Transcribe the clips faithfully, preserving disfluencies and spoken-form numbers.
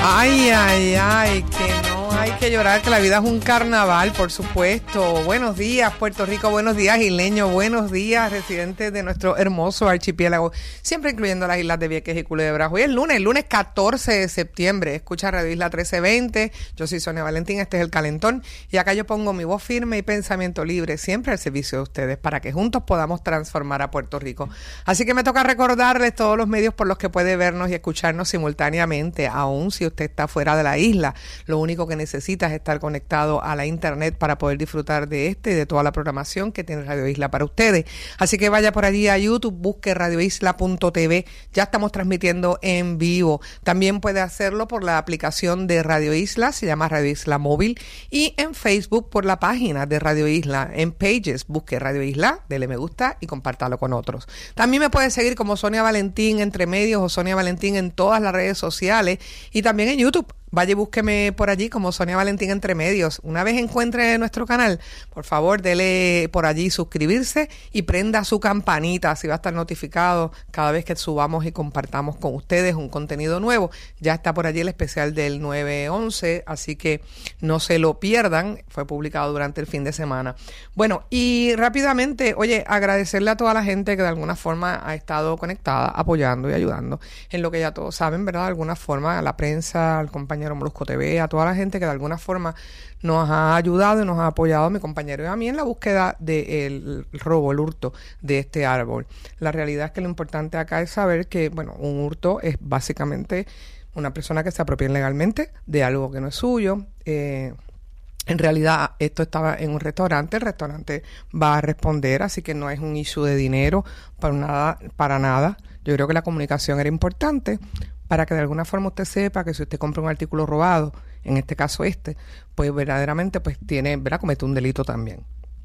Ay, ay, ay, que no hay que llorar, que la vida es un carnaval, por supuesto. Buenos días, Puerto Rico, buenos días, isleños, buenos días, residentes de nuestro hermoso archipiélago, siempre incluyendo las islas de Vieques y Culebra. Hoy es lunes, lunes catorce de septiembre, escucha Radio Isla trece veinte, yo soy Sonia Valentín, este es El Calentón, y acá yo pongo mi voz firme y pensamiento libre, siempre al servicio de ustedes, para que juntos podamos transformar a Puerto Rico. Así que me toca recordarles todos los medios por los que puede vernos y escucharnos simultáneamente, aún si usted está fuera de la isla. Lo único que necesita es estar conectado a la internet para poder disfrutar de este y de toda la programación que tiene Radio Isla para ustedes. Así que vaya por allí a YouTube, busque radio isla punto t v. Ya estamos transmitiendo en vivo. También puede hacerlo por la aplicación de Radio Isla, se llama Radio Isla Móvil, y en Facebook por la página de Radio Isla. En Pages, busque Radio Isla, dele me gusta y compártalo con otros. También me puede seguir como Sonia Valentín entre medios o Sonia Valentín en todas las redes sociales y también en YouTube. Vaya y búsqueme por allí como Sonia Valentín Entre Medios. Una vez encuentre nuestro canal, por favor, dele por allí suscribirse y prenda su campanita, así va a estar notificado cada vez que subamos y compartamos con ustedes un contenido nuevo. Ya está por allí el especial del nueve once, así que no se lo pierdan. Fue publicado durante el fin de semana. Bueno, y rápidamente, oye, agradecerle a toda la gente que de alguna forma ha estado conectada, apoyando y ayudando en lo que ya todos saben, ¿verdad? De alguna forma, a la prensa, al compañero Molusco T V, a toda la gente que de alguna forma nos ha ayudado y nos ha apoyado, a mi compañero y a mí, en la búsqueda del robo, el hurto de este árbol. La realidad es que lo importante acá es saber que, bueno, un hurto es básicamente una persona que se apropia ilegalmente de algo que no es suyo. Eh, En realidad, esto estaba en un restaurante, el restaurante va a responder, así que no es un issue de dinero para nada, para nada. Yo creo que la comunicación era importante para que de alguna forma usted sepa que si usted compra un artículo robado, en este caso este, pues verdaderamente pues tiene, ¿verdad?, comete un delito también.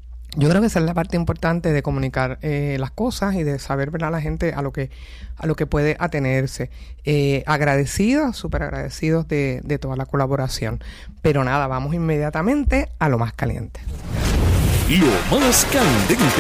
Yo creo que esa es la parte importante de comunicar eh, las cosas y de saber, ¿verdad?, la gente a lo que a lo que puede atenerse. Eh, agradecidos, súper agradecidos de, de toda la colaboración. Pero nada, vamos inmediatamente a lo más caliente. Lo más candente.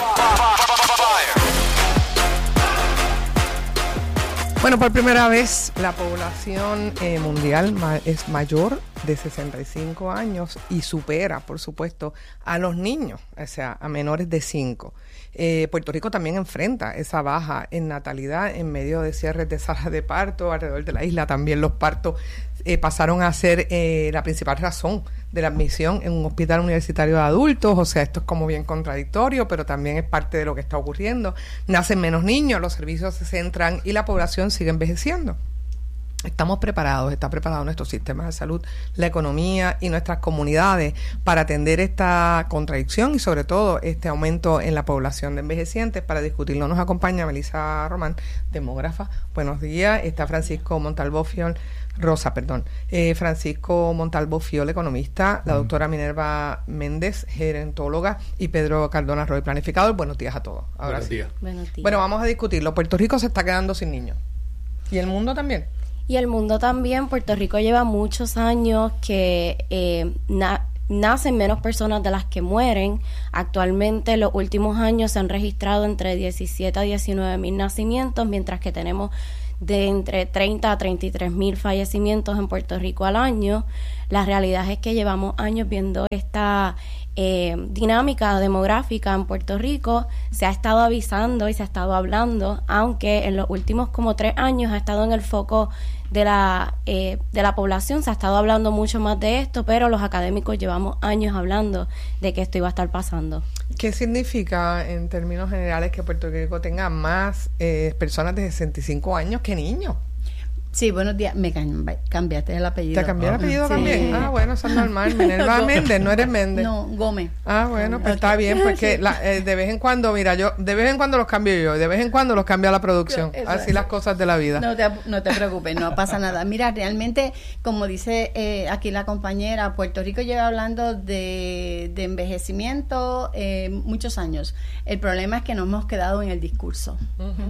Bueno, por primera vez la población eh, mundial ma- es mayor de sesenta y cinco años y supera, por supuesto, a los niños, o sea, a menores de cinco. Eh, Puerto Rico también enfrenta esa baja en natalidad en medio de cierres de salas de parto alrededor de la isla. También los partos eh, pasaron a ser eh, la principal razón de la admisión en un hospital universitario de adultos. O sea, esto es como bien contradictorio, pero también es parte de lo que está ocurriendo. Nacen menos niños, los servicios se centran y la población sigue envejeciendo. Estamos preparados, está preparado nuestro sistema de salud, la economía y nuestras comunidades para atender esta contradicción y sobre todo este aumento en la población de envejecientes. Para discutirlo nos acompaña Melissa Román, demógrafa. Buenos días. Está Francisco Montalvo Fiol, Rosa, perdón. Eh, Francisco Montalvo Fiol, economista, la doctora Minerva Méndez, gerontóloga, y Pedro Cardona Roy, planificador. Buenos días a todos. Ahora Buenos sí. días. Buenos días. Bueno, vamos a discutirlo. Puerto Rico se está quedando sin niños. ¿Y el mundo también? Y el mundo también. Puerto Rico lleva muchos años que eh, na- nacen menos personas de las que mueren. Actualmente, en los últimos años se han registrado entre diecisiete a diecinueve mil nacimientos, mientras que tenemos de entre treinta a treinta y tres mil fallecimientos en Puerto Rico al año. La realidad es que llevamos años viendo esta eh, dinámica demográfica en Puerto Rico. Se ha estado avisando y se ha estado hablando, aunque en los últimos como tres años ha estado en el foco de la eh, de la población. Se ha estado hablando mucho más de esto, pero los académicos llevamos años hablando de que esto iba a estar pasando. ¿Qué significa en términos generales que Puerto Rico tenga más eh, personas de sesenta y cinco años que niños? Sí, buenos días. Me cambi- cambiaste el apellido. ¿Te cambié el apellido Sí. también? Ah, bueno, eso es normal. Minerva Méndez, no eres Méndez. No, Gómez. Ah, bueno, pues está bien, porque la, eh, de vez en cuando, mira, yo, de vez en cuando los cambio yo, y de vez en cuando los cambia la producción. Eso, Así eso. las cosas de la vida. No te, no te preocupes, no pasa nada. Mira, realmente, como dice eh, aquí la compañera, Puerto Rico lleva hablando de, de envejecimiento eh, muchos años. El problema es que nos hemos quedado en el discurso. Uh-huh.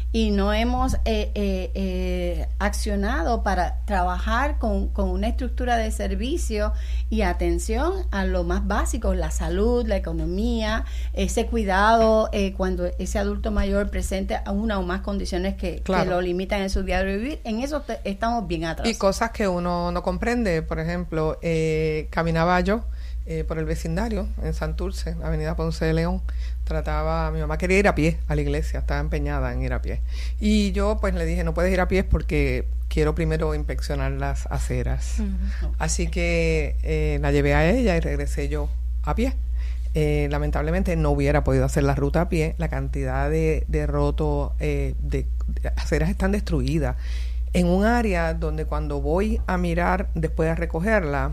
y no hemos eh, eh, eh, accionado para trabajar con, con una estructura de servicio y atención a lo más básico, la salud, la economía, ese cuidado eh, cuando ese adulto mayor presente a una o más condiciones que, claro. que lo limitan en su diario vivir. En eso te, estamos bien atrás. Y cosas que uno no comprende, por ejemplo, eh, caminaba yo eh, por el vecindario en Santurce, Avenida Ponce de León. Trataba, mi mamá quería ir a pie a la iglesia, estaba empeñada en ir a pie. Y yo pues le dije, no puedes ir a pie porque quiero primero inspeccionar las aceras. Uh-huh. Así que eh, la llevé a ella y regresé yo a pie. Eh, lamentablemente no hubiera podido hacer la ruta a pie. La cantidad de, de roto eh, de, de aceras están destruidas. En un área donde cuando voy a mirar después de recogerla,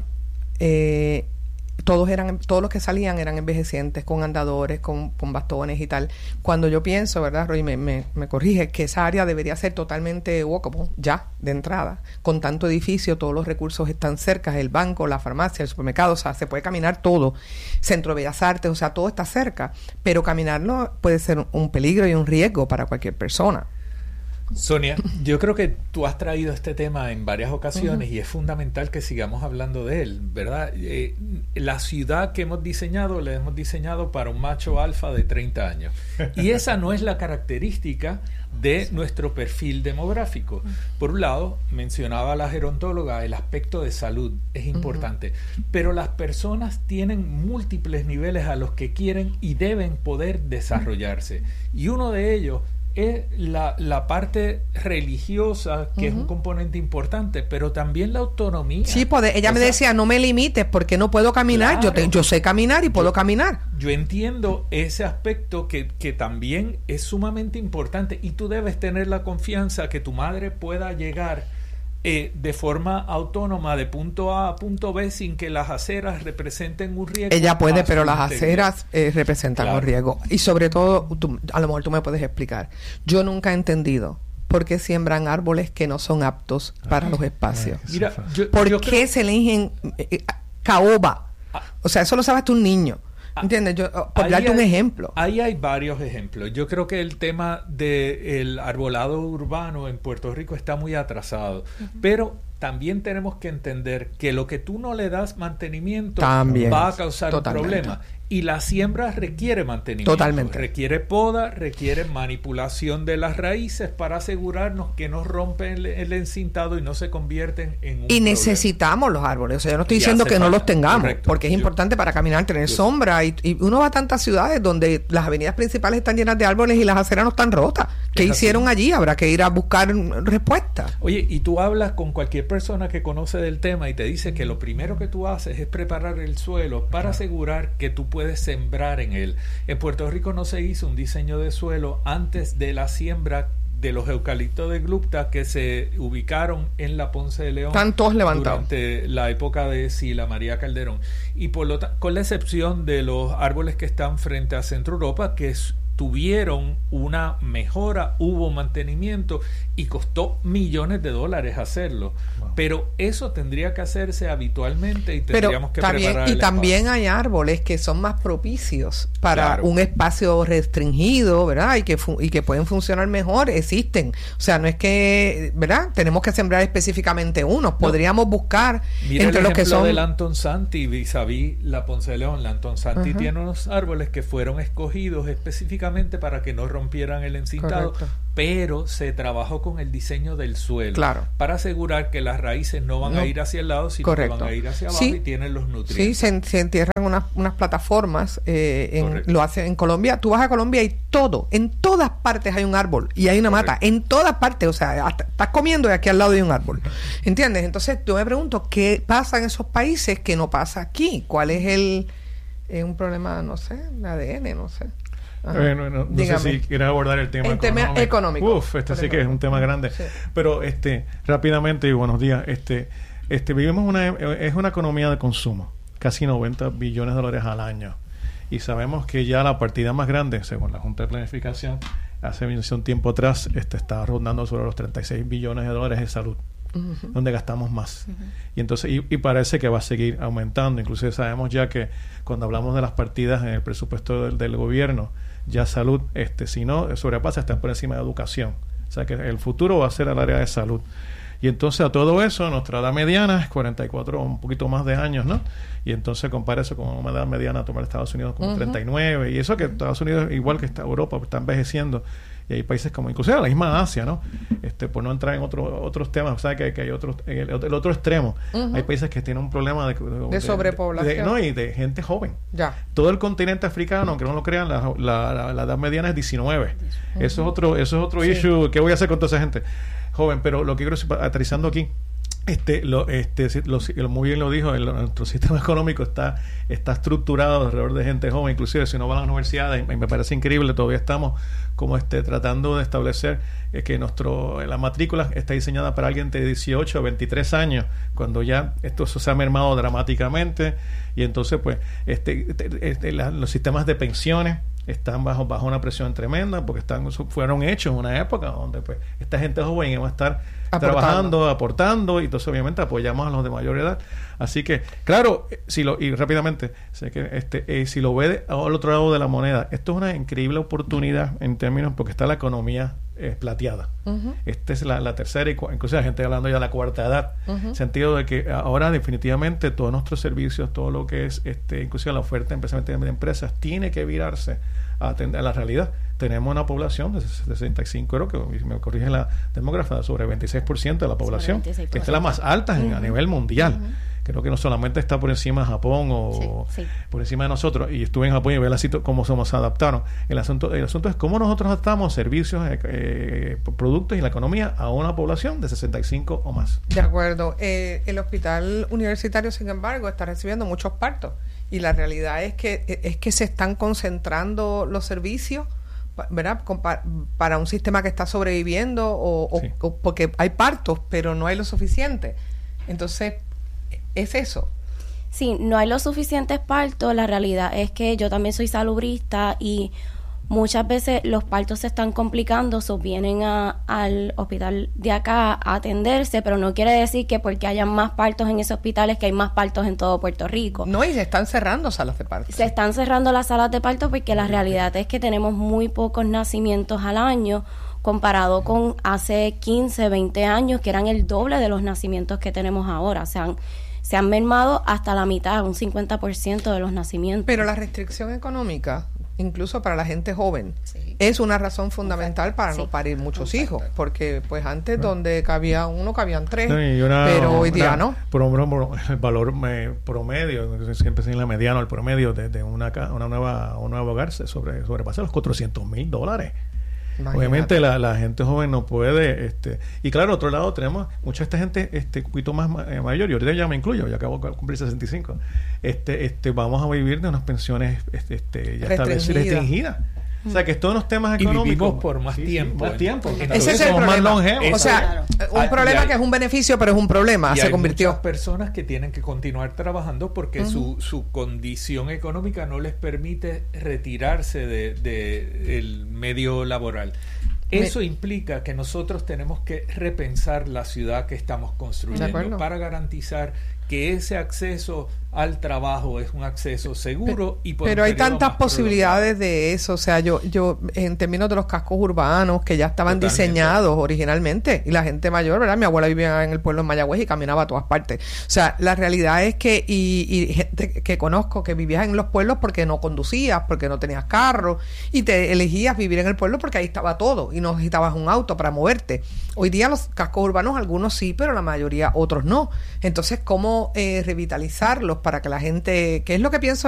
eh, todos eran todos los que salían eran envejecientes, con andadores, con, con bastones y tal. Cuando yo pienso, ¿verdad, Roy? Me, me, me corrige, que esa área debería ser totalmente walkable, ya, de entrada. Con tanto edificio, todos los recursos están cerca, el banco, la farmacia, el supermercado, o sea, se puede caminar todo. Centro de Bellas Artes, o sea, todo está cerca. Pero caminarlo puede ser un peligro y un riesgo para cualquier persona. Sonia, yo creo que tú has traído este tema en varias ocasiones uh-huh. y es fundamental que sigamos hablando de él, ¿verdad? Eh, la ciudad que hemos diseñado, la hemos diseñado para un macho alfa de treinta años. Y esa no es la característica de sí. nuestro perfil demográfico. Por un lado, mencionaba la gerontóloga, el aspecto de salud es importante, uh-huh. pero las personas tienen múltiples niveles a los que quieren y deben poder desarrollarse. Y uno de ellos es la, la parte religiosa, que uh-huh. es un componente importante, pero también la autonomía. Sí, poder, ella o me sea, decía, no me limites porque no puedo caminar, claro, yo, te, yo sé caminar y puedo yo, caminar. Yo entiendo ese aspecto que, que también es sumamente importante y tú debes tener la confianza que tu madre pueda llegar Eh, de forma autónoma de punto A a punto B sin que las aceras representen un riesgo. Ella puede, pero las aceras eh, representan claro. un riesgo. Y sobre todo, tú, a lo mejor tú me puedes explicar. Yo nunca he entendido por qué siembran árboles que no son aptos ah, para los espacios. Ah, Mira, yo, ¿Por yo qué creo... se eligen eh, caoba? Ah, o sea, eso lo sabe hasta un niño. ¿Entiendes? Yo, por darte un ejemplo. Ahí hay varios ejemplos. Yo creo que el tema del arbolado urbano en Puerto Rico está muy atrasado. Uh-huh. Pero también tenemos que entender que lo que tú no le das mantenimiento también va a causar totalmente un problema. Y la siembra requiere mantenimiento. Totalmente. Requiere poda, requiere manipulación de las raíces para asegurarnos que no rompen el, el encintado y no se convierten en un Y problema. Necesitamos los árboles. O sea, yo no estoy diciendo que falta. no los tengamos, correcto. Porque es yo, importante para caminar, tener yo, sombra. Y, y uno va a tantas ciudades donde las avenidas principales están llenas de árboles y las aceras no están rotas. ¿Qué hicieron allí? Habrá que ir a buscar respuestas. Oye, y tú hablas con cualquier persona que conoce del tema y te dice que lo primero que tú haces es preparar el suelo para asegurar que tú puedes sembrar en él. En Puerto Rico no se hizo un diseño de suelo antes de la siembra de los eucaliptos de Glupta que se ubicaron en la Ponce de León. Están todos levantados. Durante la época de Sila María Calderón. Y por lo ta- con la excepción de los árboles que están frente a Centro Europa, que es tuvieron una mejora, hubo mantenimiento y costó millones de dólares hacerlo. Wow. Pero eso tendría que hacerse habitualmente y tendríamos Pero que también, preparar y el también espacio. Hay árboles que son más propicios para claro. un espacio restringido, ¿verdad? Y que fu- y que pueden funcionar mejor, existen. O sea, no es que, ¿verdad? Tenemos que sembrar específicamente unos. Podríamos no. buscar Mira entre el los que son del Anton Santi vis-a-vis la Ponce de León. La Anton Santi uh-huh. tiene unos árboles que fueron escogidos específicamente para que no rompieran el encintado, correcto. Pero se trabajó con el diseño del suelo claro. para asegurar que las raíces no van no. a ir hacia el lado, sino correcto. que van a ir hacia abajo sí. y tienen los nutrientes. Sí, se, se entierran unas, unas plataformas, eh, en, lo hacen en Colombia. Tú vas a Colombia y todo, en todas partes hay un árbol y hay una correcto. mata, en todas partes, o sea, hasta, estás comiendo y aquí al lado hay un árbol. ¿Entiendes? Entonces yo me pregunto, ¿qué pasa en esos países que no pasa aquí? ¿Cuál es el... Es un problema, no sé, de A D N, no sé. Eh, no, no, no sé si quieres abordar el tema el económico. tema económico. Uf, este sí que es un tema grande. Sí. Pero este rápidamente y buenos días. Este este vivimos una es una economía de consumo, casi noventa billones de dólares al año. Y sabemos que ya la partida más grande, según la Junta de Planificación, hace un tiempo atrás, este está rondando sobre los treinta y seis billones de dólares en salud. Uh-huh. Donde gastamos más. Uh-huh. Y entonces y, y parece que va a seguir aumentando. Inclusive sabemos ya que cuando hablamos de las partidas en el presupuesto del, del gobierno, ya salud, este si no sobrepasa, está por encima de educación. O sea que el futuro va a ser el área de salud. Y entonces a todo eso, nuestra edad mediana es cuarenta y cuatro, un poquito más de años, ¿no? Y entonces compara eso con una edad mediana tomar Estados Unidos como uh-huh. treinta y nueve. Y eso que Estados Unidos, igual que está Europa, está envejeciendo. Y hay países como, inclusive la misma Asia, ¿no? Este, por no entrar en otro, otros temas, o sea, que, que hay otros, en el, el otro extremo. Uh-huh. Hay países que tienen un problema de, de, de sobrepoblación. De, de, no, y de gente joven. Ya. Todo el continente africano, aunque no lo crean, la, la, la, la edad mediana es diecinueve. Uh-huh. Eso es otro, eso es otro sí. issue. ¿Qué voy a hacer con toda esa gente joven? Pero lo que quiero decir, aterrizando aquí, Este, lo, este, lo, lo, muy bien lo dijo, el, nuestro sistema económico está, está estructurado alrededor de gente joven, inclusive si uno va a las universidades, y me parece increíble, todavía estamos como este tratando de establecer eh, que nuestro la matrícula está diseñada para alguien de dieciocho a veintitrés años, cuando ya esto se ha mermado dramáticamente, y entonces pues este, este, este la, los sistemas de pensiones están bajo bajo una presión tremenda, porque están fueron hechos en una época donde pues esta gente joven iba a estar aportando. trabajando, aportando, y entonces obviamente apoyamos a los de mayor edad. Así que, claro, si lo y rápidamente, sé que este eh, si lo ve de, al otro lado de la moneda, esto es una increíble oportunidad en términos, porque está la economía eh, plateada. Uh-huh. Esta es la, la tercera, y incluso la gente hablando ya de la cuarta edad, uh-huh. sentido de que ahora definitivamente todos nuestros servicios, todo lo que es este inclusive la oferta especialmente de empresas, tiene que virarse a atender a la realidad. Tenemos una población de sesenta y cinco, creo que me corrige la demógrafa, sobre veintiséis por ciento de la población, que esta es la más alta en, uh-huh. a nivel mundial. Uh-huh. Creo que no solamente está por encima de Japón o sí, sí. por encima de nosotros, y estuve en Japón y ver así cómo somos adaptaron. El asunto, el asunto es cómo nosotros adaptamos servicios, eh, eh, productos y la economía a una población de sesenta y cinco o más. De acuerdo. Eh, el hospital universitario, sin embargo, está recibiendo muchos partos, y la realidad es que es que se están concentrando los servicios, ¿verdad? Para un sistema que está sobreviviendo, o, sí. o, o porque hay partos, pero no hay lo suficiente. Entonces, es eso. Sí, no hay los suficientes partos. La realidad es que yo también soy salubrista, y muchas veces los partos se están complicando, so vienen a, al hospital de acá a atenderse, pero no quiere decir que porque hayan más partos en ese hospital es que hay más partos en todo Puerto Rico. No, y se están cerrando salas de parto. Se están cerrando las salas de parto porque la realidad es que tenemos muy pocos nacimientos al año, comparado con hace quince, veinte años, que eran el doble de los nacimientos que tenemos ahora. O sea, se han mermado hasta la mitad, un cincuenta por ciento de los nacimientos. Pero la restricción económica, incluso para la gente joven, sí. es una razón fundamental para sí. no parir muchos Exacto. hijos, porque pues antes no. donde cabía uno, cabían tres, no, una, pero hoy día una, no. Por, por, el valor me, promedio, siempre es en la mediana, el promedio de, de una, una nueva un nuevo hogar se sobre, sobrepasa los cuatrocientos mil dólares. Imagínate. Obviamente la, la gente joven no puede, este y claro, otro lado tenemos mucha esta gente este un poquito más eh, mayor, y ahorita ya me incluyo, ya acabo de cumplir sesenta y cinco, este este vamos a vivir de unas pensiones este, este ya establecidas, restringidas. O sea, que todos los temas económicos... Y vivimos por más sí, tiempo. Sí, más tiempo. Ese es el problema. O sea, claro. un problema hay, que es un beneficio, pero es un problema. Y se hay convirtió. muchas personas que tienen que continuar trabajando porque uh-huh. su, su condición económica no les permite retirarse de, de el medio laboral. Eso Me... implica que nosotros tenemos que repensar la ciudad que estamos construyendo para garantizar que ese acceso al trabajo es un acceso seguro y por pero hay tantas posibilidades prolongado. De eso, o sea, yo yo en términos de los cascos urbanos que ya estaban Totalmente. Diseñados originalmente, y la gente mayor, ¿verdad? Mi abuela vivía en el pueblo de Mayagüez y caminaba a todas partes. O sea, la realidad es que y, y gente que conozco que vivía en los pueblos porque no conducías, porque no tenías carro, y te elegías vivir en el pueblo porque ahí estaba todo y no necesitabas un auto para moverte. Hoy día los cascos urbanos, algunos sí, pero la mayoría otros no. Entonces, ¿cómo eh, revitalizarlos para que la gente, que es lo que pienso